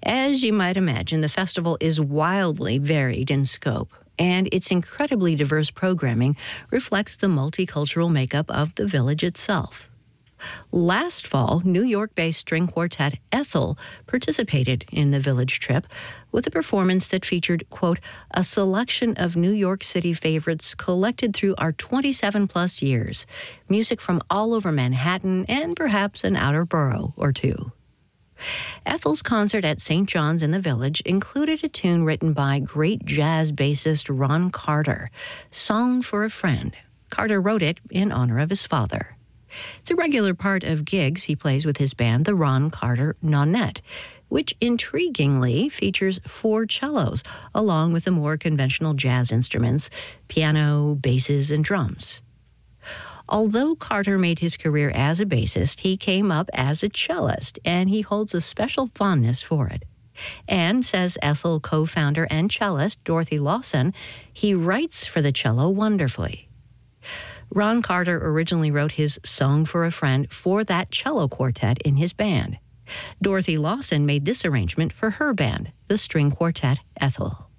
As you might imagine, the festival is wildly varied in scope, and its incredibly diverse programming reflects the multicultural makeup of the village itself. Last fall, New York-based string quartet Ethel participated in the village trip with a performance that featured, quote, a selection of New York City favorites collected through our 27-plus years, music from all over Manhattan and perhaps an outer borough or two. Ethel's concert at St. John's in the Village included a tune written by great jazz bassist Ron Carter, Song for a Friend. Carter wrote it in honor of his father. It's a regular part of gigs he plays with his band, the Ron Carter Nonette, which intriguingly features 4 cellos, along with the more conventional jazz instruments, piano, basses, and drums. Although Carter made his career as a bassist, he came up as a cellist, and he holds a special fondness for it. And, says Ethel co-founder and cellist Dorothy Lawson, he writes for the cello wonderfully. Ron Carter originally wrote his Song for a Friend for that cello quartet in his band. Dorothy Lawson made this arrangement for her band, the string quartet Ethel.